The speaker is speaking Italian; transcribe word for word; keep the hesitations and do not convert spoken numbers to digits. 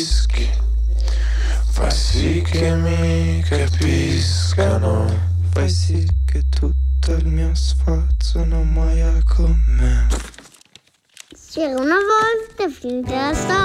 rischi, fai sì che mi capiscano, fai sì che tutto il mio sforzo non muoia con me. C'era una volta finita la storia.